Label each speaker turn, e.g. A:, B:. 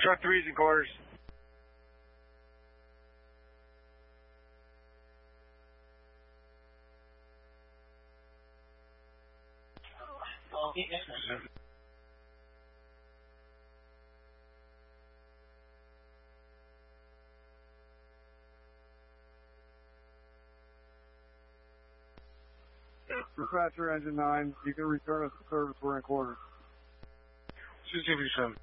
A: Truck 3's in quarters.
B: Dispatcher, engine 9, you can return us to service. We're in quarters.
A: 257.